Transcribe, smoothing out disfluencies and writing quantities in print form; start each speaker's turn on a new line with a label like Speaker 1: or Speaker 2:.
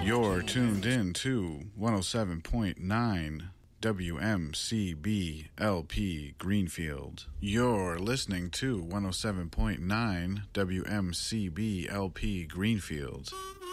Speaker 1: You're tuned in to 107.9 WMCB LP Greenfield. You're listening to 107.9 WMCB LP Greenfield.